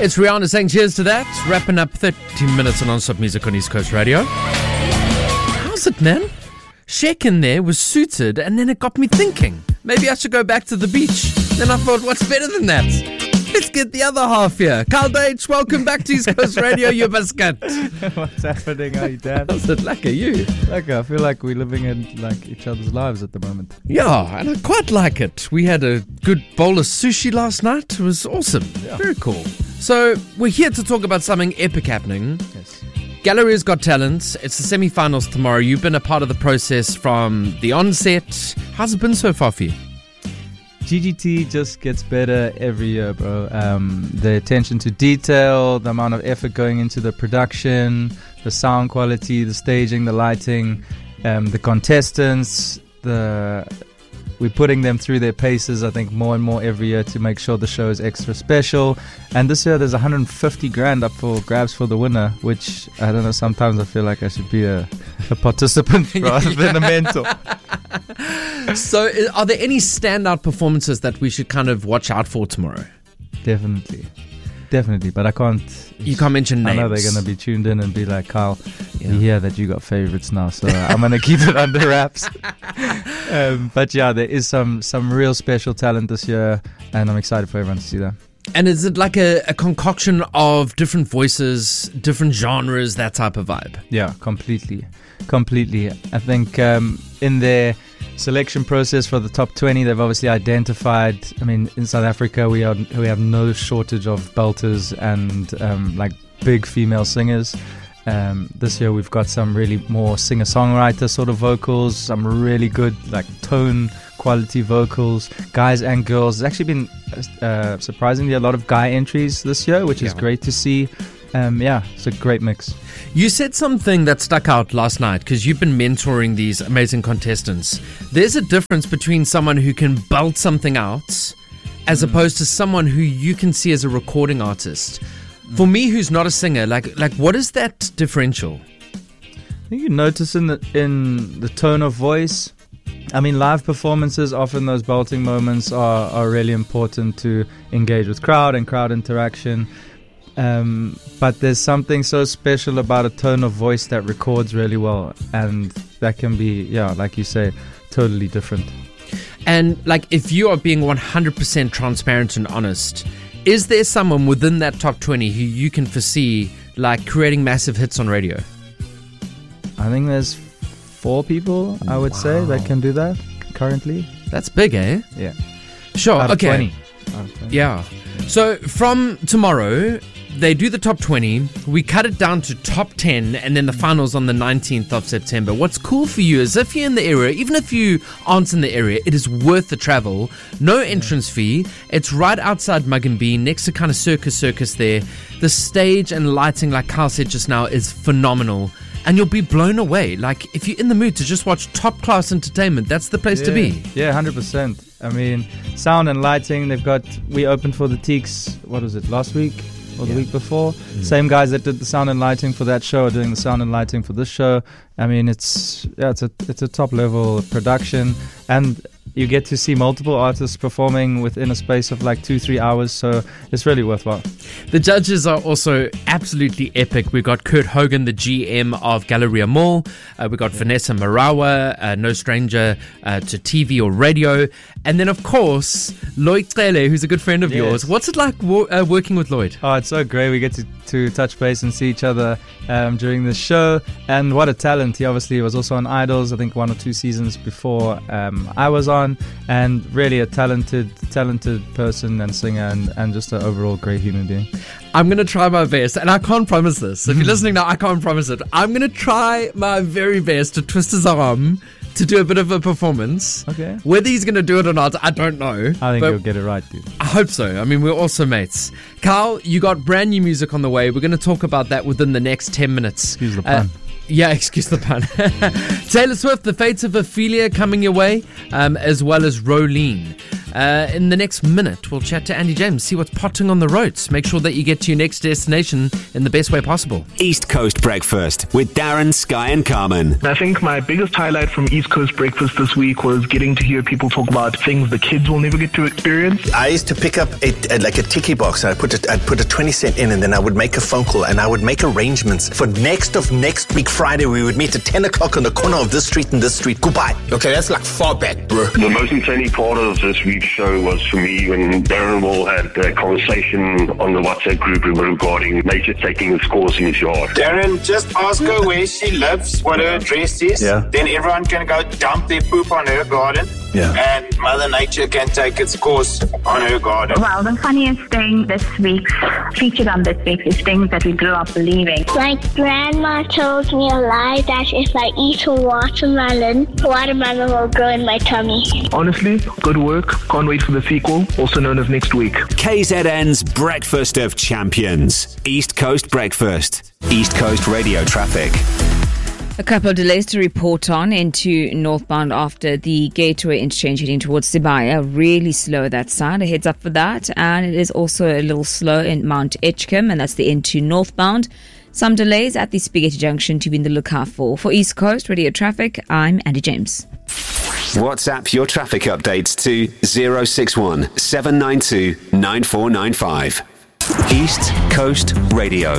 It's Rihanna saying cheers to that. Wrapping up 30 minutes of non-stop music on East Coast Radio. How's it, man? Sheck in there was suited, and then it got me thinking, maybe I should go back to the beach. Then I thought, what's better than that? Let's get the other half here. Carl Dage, welcome back to East Coast Radio, you biscuit. What's happening? How you, Dan? How's it like? Are you? Like, I feel like we're living in like each other's lives at the moment. Yeah, and I quite like it. We had a good bowl of sushi last night. It was awesome. Yeah. Very cool. So we're here to talk about something epic happening. Yes. Galleria's Got Talent. It's the semi-finals tomorrow. You've been a part of the process from the onset. How's it been so far for you? GGT just gets better every year, bro. The attention to detail, the amount of effort going into the production, the sound quality, the staging, the lighting, the contestants, we're putting them through their paces, I think, more and more every year to make sure the show is extra special. And this year there's 150 grand up for grabs for the winner, which, I don't know, sometimes I feel like I should be a participant rather than a mentor. So are there any standout performances that we should kind of watch out for tomorrow? Definitely, but I can't. You can't mention names. I know they're going to be tuned in and be like, Carl, we hear that you got favorites now, so I'm going to keep it under wraps. But yeah, there is some real special talent this year, and I'm excited for everyone to see that. And is it like a concoction of different voices, different genres, that type of vibe? Yeah, completely. I think in their selection process for the top 20, they've obviously identified, I mean, in South Africa we have no shortage of belters and like big female singers. This year we've got some really more singer-songwriter sort of vocals, some really good like tone quality vocals, guys and girls. There's actually been surprisingly a lot of guy entries this year, which is great to see. It's a great mix. You said something that stuck out last night because you've been mentoring these amazing contestants. There's a difference between someone who can belt something out as opposed to someone who you can see as a recording artist. For me, who's not a singer, like what is that differential? I think you notice in the tone of voice. I mean, live performances, often those belting moments are really important to engage with crowd and crowd interaction. But there's something so special about a tone of voice that records really well, and that can be, like you say, totally different. And like, if you are being 100% transparent and honest, is there someone within that top 20 who you can foresee like creating massive hits on radio? I think there's 4 people, I would say, that can do that currently. That's big, eh? Yeah. Sure, Out of okay. 20. Yeah. So from tomorrow, they do the top 20. We cut it down to top 10, and then the finals on the 19th of September. What's cool for you is if you're in the area, even if you aren't in the area, it is worth the travel. No entrance fee. It's right outside Mug and Bean, next to kind of Circus there. The stage and lighting, like Carl said just now, is phenomenal. And you'll be blown away. Like, if you're in the mood to just watch top-class entertainment, that's the place to be. Yeah, 100%. I mean, sound and lighting, we opened for the Teaks, what was it, last week? Or the week before. Same guys that did the sound and lighting for that show are doing the sound and lighting for this show. I mean, it's a top level production, and you get to see multiple artists performing within a space of like 2-3 hours, so it's really worthwhile. The judges are also absolutely epic. We've got Kurt Hogan, the GM of Galleria Mall. We've got Vanessa Marawa, no stranger to TV or radio. And then, of course, Lloyd Cele, who's a good friend of yours. What's it like working with Lloyd? Oh, it's so great. We get to touch base and see each other during the show. And what a talent. He obviously was also on Idols, I think 1 or 2 seasons before I was on. And really a talented person and singer, and just an overall great human being. I'm going to try my best, and I can't promise this. If you're listening now, I can't promise it. I'm going to try my very best to twist his arm to do a bit of a performance. Okay. Whether he's going to do it or not, I don't know. I think you'll get it right, dude. I hope so. I mean, we're also mates. Carl, you got brand new music on the way. We're going to talk about that within the next 10 minutes. Excuse the pun. Excuse the pun. Taylor Swift, The Fates of Ophelia coming your way, as well as Rolene. In the next minute, we'll chat to Andy James, see what's potting on the roads. Make sure that you get to your next destination in the best way possible. East Coast Breakfast with Darren, Sky and Carmen. I think my biggest highlight from East Coast Breakfast this week was getting to hear people talk about things the kids will never get to experience. I used to pick up a tiki box, and I'd put a 20 cent in, and then I would make a phone call, and I would make arrangements for next week Friday. We would meet at 10 o'clock on the corner of this street and this street. Goodbye. Okay, that's like far back, bro. The most entertaining part of this week's show was for me when Darren Wall had a conversation on the WhatsApp group regarding nature taking its course in his yard. Darren, just ask her where she lives, what her address is. Yeah. Then everyone can go dump their poop on her garden. Yeah. And Mother Nature can take its course on her garden. Well, the funniest thing featured on this week is things that we grew up believing. My grandma told me a lie that if I eat a watermelon will grow in my tummy. Honestly, good work. Can't wait for the sequel, also known as next week. KZN's Breakfast of Champions. East Coast Breakfast. East Coast Radio Traffic. A couple of delays to report on into northbound after the Gateway interchange heading towards Sibaya. Really slow that side. A heads up for that. And it is also a little slow in Mount Edgecombe, and that's the N2 northbound. Some delays at the Spaghetti Junction to be in the lookout for. For East Coast Radio Traffic, I'm Andy James. WhatsApp your traffic updates to 061 792 9495. East Coast Radio.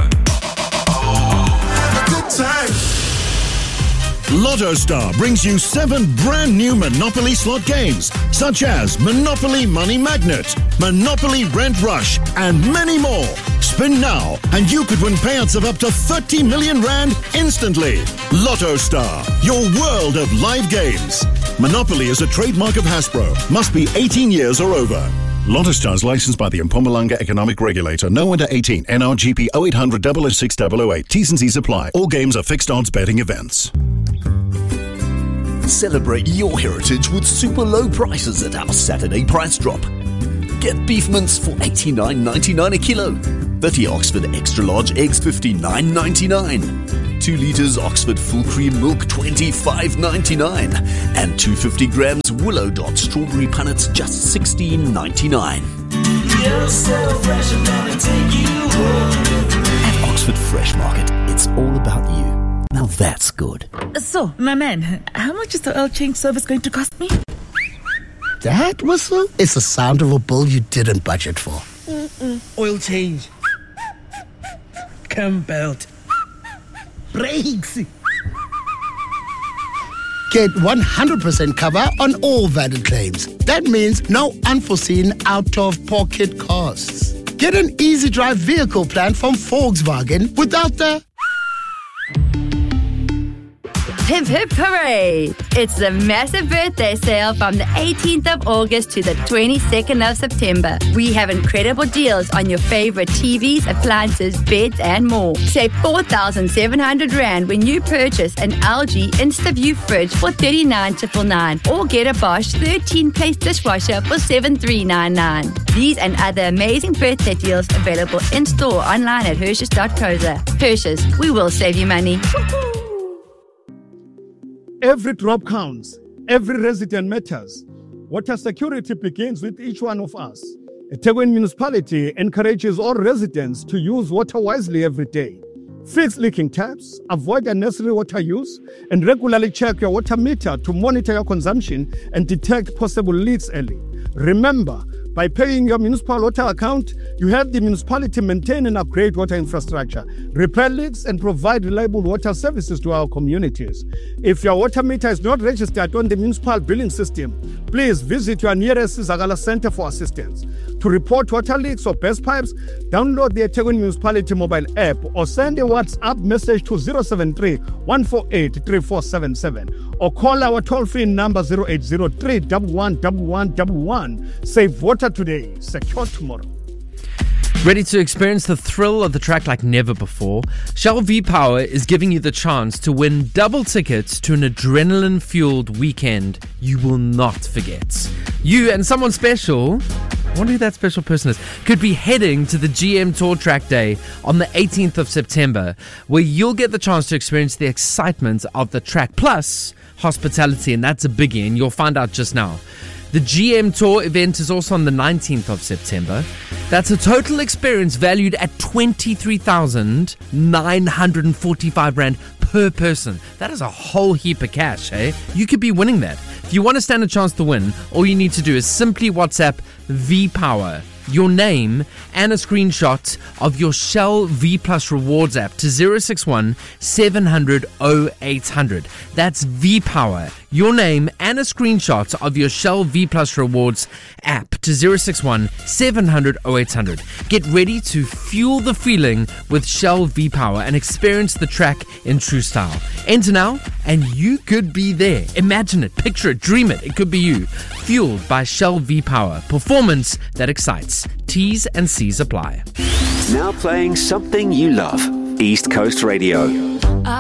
Good time. Lotto Star brings you 7 brand new Monopoly slot games, such as Monopoly Money Magnet, Monopoly Rent Rush, and many more. Spin now, and you could win payouts of up to 30 million rand instantly. Lotto Star, your world of live games. Monopoly is a trademark of Hasbro. Must be 18 years or over. Lotto Star is licensed by the Mpumalanga Economic Regulator. No under 18. NRGP 0800 006 008. T's and C's apply. All games are fixed odds betting events. Celebrate your heritage with super low prices at our Saturday price drop. Get beef mince for $89.99 a kilo. 30 Oxford extra large eggs $59.99. 2 litres Oxford full cream milk $25.99. And 250 grams Willow Dot strawberry punnets just $16.99. You're so fresh, I'm gonna take you home. At Oxford Fresh Market, it's all about you. Now that's good. So, my man, how much is the oil change service going to cost me? That whistle is the sound of a bill you didn't budget for. Oil change. Cam belt. Brakes. Get 100% cover on all valid claims. That means no unforeseen out-of-pocket costs. Get an easy drive vehicle plan from Volkswagen without the... Hip hip hooray! It's the massive birthday sale from the 18th of August to the 22nd of September. We have incredible deals on your favorite TVs, appliances, beds and more. Save 4,700 Rand when you purchase an LG InstaView fridge for 39,999 or get a Bosch 13-place dishwasher for 7,399. These and other amazing birthday deals available in-store online at Hershes.co.za. Hershes, we will save you money. Every drop counts. Every resident matters. Water security begins with each one of us. eThekwini Municipality encourages all residents to use water wisely every day. Fix leaking taps, avoid unnecessary water use, and regularly check your water meter to monitor your consumption and detect possible leaks early. Remember, by paying your municipal water account, you help the municipality maintain and upgrade water infrastructure, repair leaks, and provide reliable water services to our communities. If your water meter is not registered on the municipal billing system, please visit your nearest Zagala Center for assistance. To report water leaks or burst pipes, download the eThekwini Municipality mobile app or send a WhatsApp message to 073-148-3477 or call our toll-free number 0803-111111. Save water today, secure tomorrow. Ready to experience the thrill of the track like never before? Shell V-Power is giving you the chance to win double tickets to an adrenaline-fueled weekend you will not forget. You and someone special, I wonder who that special person is, could be heading to the GM Tour Track Day on the 18th of September, where you'll get the chance to experience the excitement of the track, plus hospitality, and that's a biggie, and you'll find out just now. The GM Tour event is also on the 19th of September. That's a total experience valued at 23,945 Rand per person. That is a whole heap of cash, eh? You could be winning that. If you want to stand a chance to win, all you need to do is simply WhatsApp V-Power, your name, and a screenshot of your Shell V Plus Rewards app to 061 700 0800. That's V-Power, your name, and a screenshot of your Shell V Plus Rewards app to 061 700 0800. Get ready to fuel the feeling with Shell V-Power and experience the track in true style. Enter now, and you could be there. Imagine it, picture it, dream it. It could be you. Fueled by Shell V-Power. Performance that excites. T's and C's apply. Now playing something you love. East Coast Radio.